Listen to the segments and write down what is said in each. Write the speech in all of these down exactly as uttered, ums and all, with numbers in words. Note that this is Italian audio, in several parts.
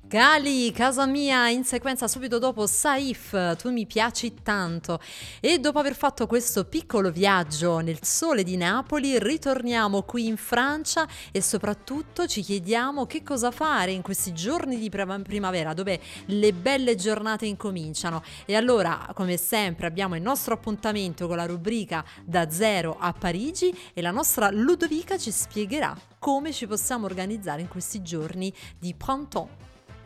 Gali, casa mia, in sequenza subito dopo Saif, tu mi piaci tanto. E dopo aver fatto questo piccolo viaggio nel sole di Napoli, ritorniamo qui in Francia e soprattutto ci chiediamo che cosa fare in questi giorni di pre- primavera, dove le belle giornate incominciano. E allora, come sempre, abbiamo il nostro appuntamento con la rubrica Da zero a Parigi e la nostra Ludovica ci spiegherà come ci possiamo organizzare in questi giorni di printemps.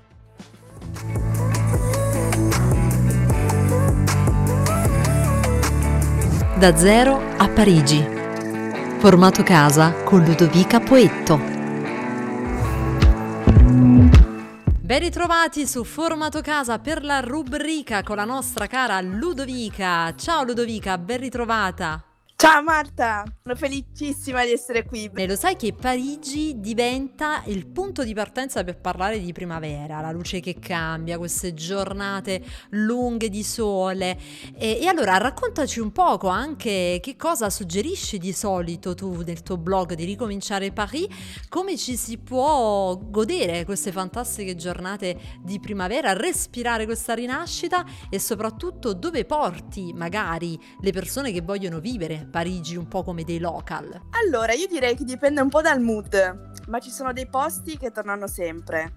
Da zero a Parigi. Formato casa con Ludovica Poetto. Ben ritrovati su Formato Casa per la rubrica con la nostra cara Ludovica. Ciao Ludovica, ben ritrovata. Ciao Marta, sono felicissima di essere qui. E lo sai che Parigi diventa il punto di partenza per parlare di primavera, la luce che cambia, queste giornate lunghe di sole. E, e allora raccontaci un poco anche che cosa suggerisci di solito tu nel tuo blog di Ricominciare Paris, come ci si può godere queste fantastiche giornate di primavera, respirare questa rinascita e soprattutto dove porti magari le persone che vogliono vivere Parigi un po' come dei local. Allora, io direi che dipende un po' dal mood, ma ci sono dei posti che tornano sempre.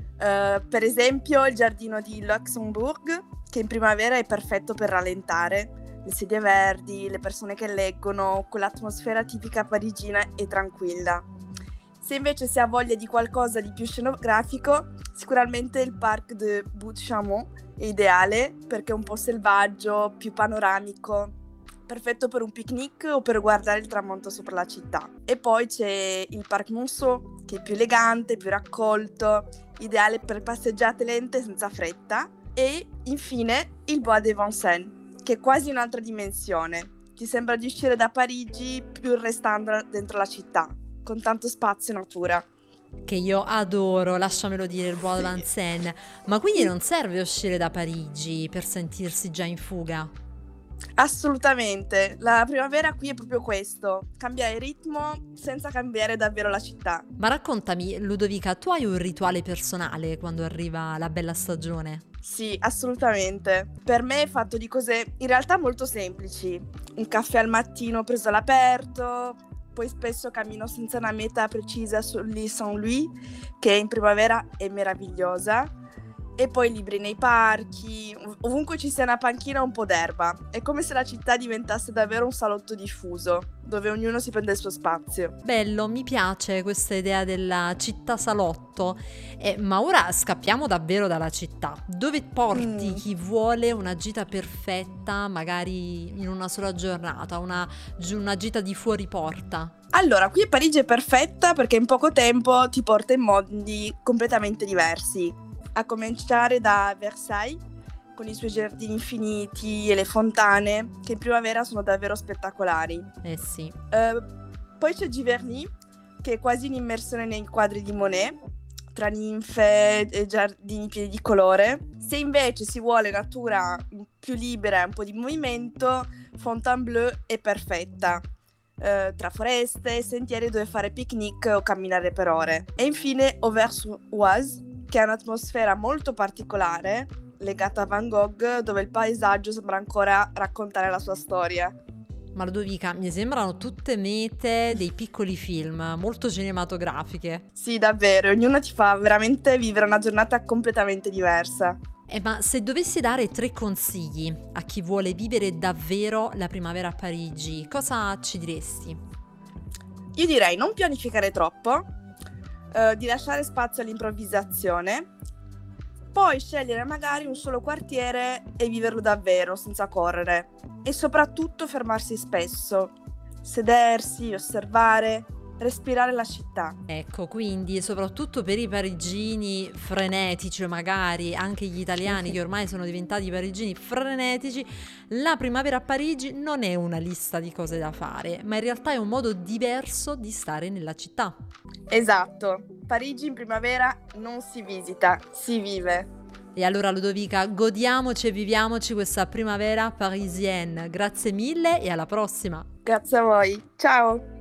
Uh, per esempio il giardino di Luxembourg, che in primavera è perfetto per rallentare, le sedie verdi, le persone che leggono, quell'atmosfera tipica parigina e tranquilla. Se invece si ha voglia di qualcosa di più scenografico, sicuramente il Parc de Butte-Chaumont è ideale perché è un po' selvaggio, più panoramico, perfetto per un picnic o per guardare il tramonto sopra la città. E poi c'è il Parc Monceau, che è più elegante, più raccolto, ideale per passeggiate lente senza fretta. E infine il Bois de Vincennes, che è quasi un'altra dimensione. Ti sembra di uscire da Parigi più restando dentro la città, con tanto spazio e natura. Che io adoro, lasciamelo dire, il Bois de Vincennes. Ma quindi non serve uscire da Parigi per sentirsi già in fuga? Assolutamente, la primavera qui è proprio questo, cambiare ritmo senza cambiare davvero la città. Ma raccontami, Ludovica, tu hai un rituale personale quando arriva la bella stagione? Sì, assolutamente. Per me è fatto di cose in realtà molto semplici. Un caffè al mattino preso all'aperto, poi spesso cammino senza una meta precisa sull'Île Saint-Louis, che in primavera è meravigliosa. E poi libri nei parchi, ovunque ci sia una panchina o un po' d'erba. È come se la città diventasse davvero un salotto diffuso, dove ognuno si prende il suo spazio. Bello, mi piace questa idea della città salotto. Eh, ma ora scappiamo davvero dalla città. Dove porti Mm. chi vuole una gita perfetta, magari in una sola giornata, una, una gita di fuori porta? Allora, qui Parigi è perfetta perché in poco tempo ti porta in modi completamente diversi. A cominciare da Versailles, con i suoi giardini infiniti e le fontane, che in primavera sono davvero spettacolari. Eh sì. Uh, poi c'è Giverny, che è quasi un'immersione nei quadri di Monet, tra ninfe e giardini pieni di colore. Se invece si vuole natura più libera e un po' di movimento, Fontainebleau è perfetta. Uh, tra foreste e sentieri dove fare picnic o camminare per ore. E infine Auvers-sur-Oise, che ha un'atmosfera molto particolare, legata a Van Gogh, dove il paesaggio sembra ancora raccontare la sua storia. Ma Ludovica, mi sembrano tutte mete dei piccoli film, molto cinematografiche. Sì, davvero, ognuno ti fa veramente vivere una giornata completamente diversa. Eh, ma se dovessi dare tre consigli a chi vuole vivere davvero la primavera a Parigi, cosa ci diresti? Io direi non pianificare troppo, Uh, di lasciare spazio all'improvvisazione, poi scegliere magari un solo quartiere e viverlo davvero senza correre e soprattutto fermarsi spesso, sedersi, osservare, respirare la città. Ecco, quindi soprattutto per i parigini frenetici, o magari anche gli italiani che ormai sono diventati parigini frenetici, la primavera a Parigi non è una lista di cose da fare, ma in realtà è un modo diverso di stare nella città. Esatto, Parigi in primavera non si visita, si vive. E allora Ludovica, godiamoci e viviamoci questa primavera parisienne. Grazie mille e alla prossima. Grazie a voi, ciao!